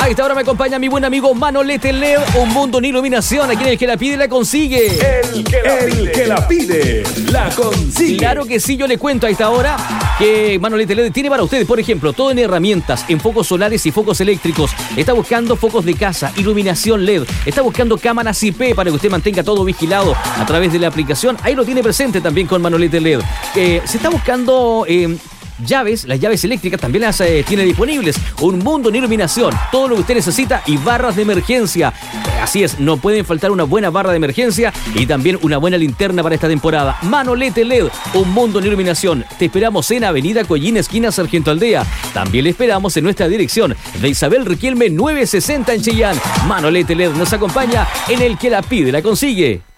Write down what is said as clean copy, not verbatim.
A esta hora me acompaña mi buen amigo Manolete LED, un mundo en iluminación. Aquí en el que la pide, la consigue. El que la pide, la consigue. Claro que sí, yo le cuento a esta hora que Manolete LED tiene para ustedes, por ejemplo, todo en herramientas, en focos solares y focos eléctricos. Está buscando focos de casa, iluminación LED. Está buscando cámaras IP para que usted mantenga todo vigilado a través de la aplicación. Ahí lo tiene presente también con Manolete LED. Se está buscando llaves, las llaves eléctricas también las tiene disponibles. Un mundo en iluminación, todo lo que usted necesita, y barras de emergencia. Así es, no pueden faltar una buena barra de emergencia y también una buena linterna para esta temporada. Manolete LED, un mundo en iluminación. Te esperamos en Avenida Collín, esquina Sargento Aldea. También le esperamos en nuestra dirección de Isabel Riquelme 960 en Chillán. Manolete LED nos acompaña en el que la pide, la consigue.